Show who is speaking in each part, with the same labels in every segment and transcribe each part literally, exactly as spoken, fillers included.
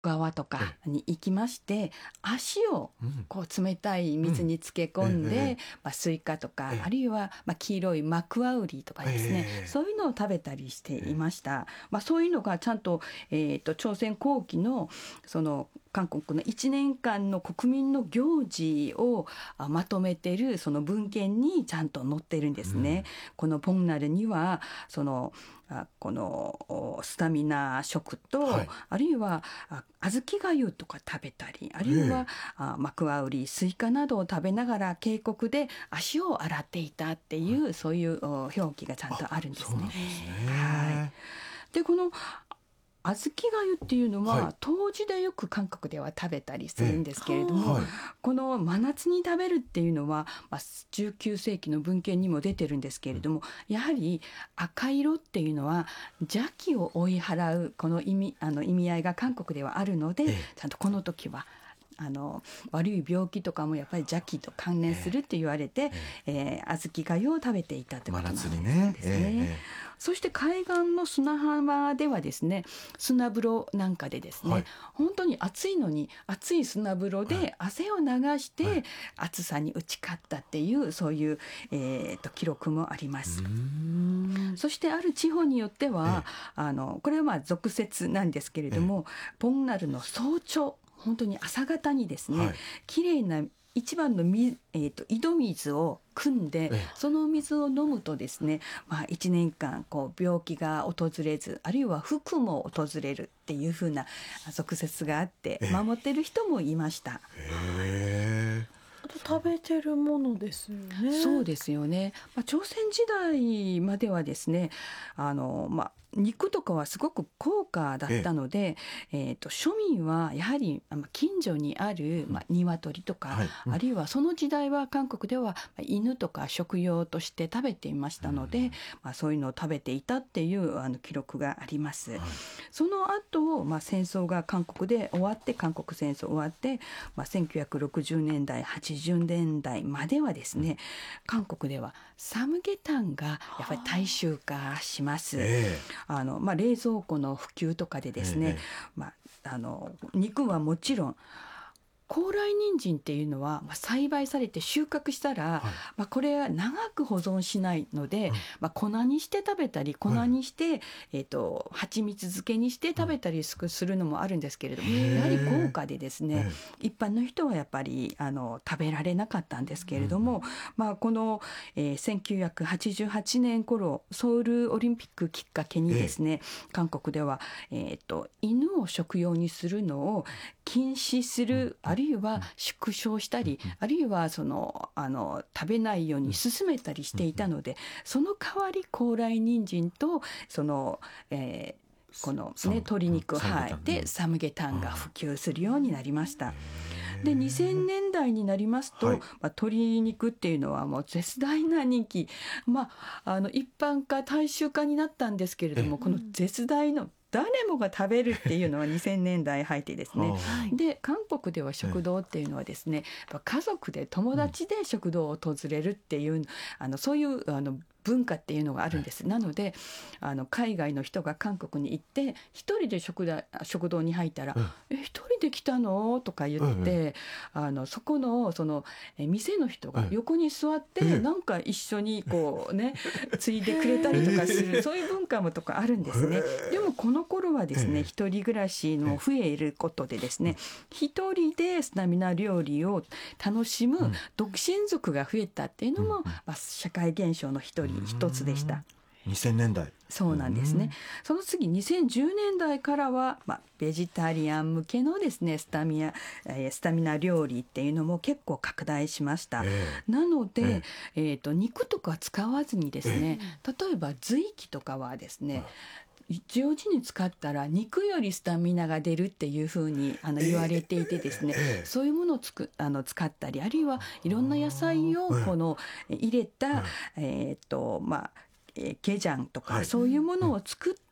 Speaker 1: 川とかに行きまして、足をこう冷たい水に漬け込んで、うんええまあ、スイカとか、ええ、あるいはまあ黄色いマクワウリとかですね、ええ、そういうのを食べたりしていました、まあ、そういうのがちゃんと、えー、と朝鮮後期のその韓国のいちねんかんの国民の行事をまとめているその文献にちゃんと載ってるんですね、うん、このポンナルにはそのこのスタミナ食と、はい、あるいは小豆がゆとか食べたり、あるいは、えー、マクワウリスイカなどを食べながら渓谷で足を洗っていたっていう、はい、そういう表記がちゃんとあるんですね。
Speaker 2: そうなんですね。
Speaker 1: はい、でこの小豆がゆっていうのは、はい、冬至でよく韓国では食べたりするんですけれども、はい、この真夏に食べるっていうのは、まあ、じゅうきゅうせいきの文献にも出てるんですけれども、やはり赤色っていうのは邪気を追い払うこの意味、あの意味合いが韓国ではあるので、ちゃんとこの時はあの悪い病気とかもやっぱり邪気と関連するって言われて、えーえー、小豆がゆを食べていたということなんですね。真夏にね、えーそして海岸の砂浜ではですね、砂風呂なんかでですね、はい、本当に暑いのに暑い砂風呂で汗を流して暑さに打ち勝ったっていうそういう、えー、と記録もあります。そしてある地方によっては、ええ、あのこれはまあ俗説なんですけれども、ええ、ポンナルの早朝本当に朝方にですね、はい、きれいな一番のみ、えー、と井戸水を汲んで、ええ、その水を飲むとですね、まあ、いちねんかんこう病気が訪れず、あるいは福も訪れるっていう風な俗説があって守ってる人もいました。
Speaker 2: へー、
Speaker 3: 食べてるものですよね。
Speaker 1: そうですよね、まあ、朝鮮時代まではですね、あの、まあ、肉とかはすごく高価だったので、えええー、と庶民はやはり近所にある、まあ、鶏とか、はいうん、あるいはその時代は韓国では犬とか食用として食べていましたので、うんまあ、そういうのを食べていたっていうあの記録があります、はい、その後、まあ戦争が韓国で終わって韓国戦争終わって、まあ、せんきゅうひゃくろくじゅうねんだいはちじゅうねんだいまではですね、韓国ではサムゲタンがやっぱり大衆化します、えーあのまあ、冷蔵庫の普及とかでですね、ええまあ、あの肉はもちろん高麗人参っていうのは、まあ、栽培されて収穫したら、はいまあ、これは長く保存しないので、うんまあ、粉にして食べたり粉にして、はいえー、と蜂蜜漬けにして食べたりするのもあるんですけれども、うん、やはり高価でですね、一般の人はやっぱりあの食べられなかったんですけれども、うんまあ、この、えー、せんきゅうひゃくはちじゅうはちねん頃ソウルオリンピックきっかけにですね、韓国では、えー、と犬を食用にするのを禁止する、あるいは縮小したり、あるいはそのあの食べないように勧めたりしていたので、その代わり高麗人参とその、えー、この、ね、鶏肉、はい、でサムゲタンが普及するようになりました。でにせんねんだいになりますと、はいまあ、鶏肉っていうのはもう絶大な人気、まあ、あの一般化大衆化になったんですけれども、この絶大の誰もが食べるっていうのはにせんねんだい入ってですねで韓国では食堂っていうのはですね、家族で友達で食堂を訪れるっていう、あのそういうあの文化っていうのがあるんです。なのであの海外の人が韓国に行って一人で 食, だ食堂に入ったら、え一人で来たのとか言って、あのそこのそのえ店の人が横に座ってなんか一緒にこうねついでくれたりとかする、そういう文化もとかあるんですね。でもこの頃はですね、一人暮らしの増えることでですね、一人でスタミナ料理を楽しむ独身族が増えたっていうのも、まあ、社会現象の一人一つでした。
Speaker 2: にせんねんだい。
Speaker 1: そうなんですね。その次にせんじゅうねんだいからは、まあ、ベジタリアン向けのですねスタミナ、えー、スタミナ料理っていうのも結構拡大しました、えー、なので、えーえー、と肉とか使わずにですね、えー、例えば髄液とかはですね、上手に使ったら肉よりスタミナが出るっていうふうにあの言われていてですね、えー、そういうものをつくあの使ったり、あるいはいろんな野菜をこの入れた、えーっとまあ、ゲジャンとかそういうものを作って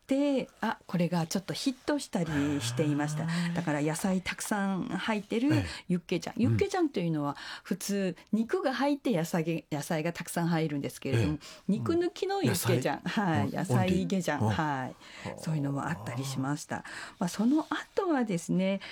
Speaker 1: て、あこれがちょっとヒットしたりしていました。だから野菜たくさん入ってる
Speaker 2: ええ
Speaker 1: ユッケジャン、ユッケジャンというのは普通肉が入って野菜野菜がたくさん入るんですけれども、
Speaker 2: え
Speaker 1: 肉抜きのユッケジャン、はい、
Speaker 2: うん
Speaker 1: 野菜ゲジャン、
Speaker 2: オンリー
Speaker 1: はい、そういうのもあったりしました。まあ、その後はですね